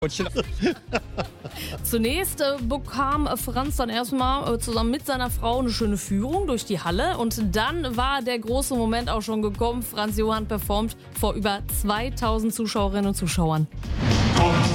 Zunächst bekam Franz dann erstmal zusammen mit seiner Frau eine schöne Führung durch die Halle und dann war der große Moment auch schon gekommen. Franz Johann performt vor über 2000 Zuschauerinnen und Zuschauern.